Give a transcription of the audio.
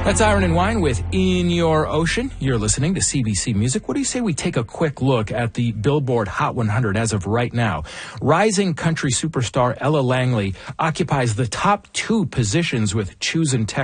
That's Iron and Wine with In Your Ocean. You're listening to CBC Music. What do you say we take a quick look at the Billboard Hot 100 as of right now? Rising country superstar Ella Langley occupies the top 2 positions with Choose and Text.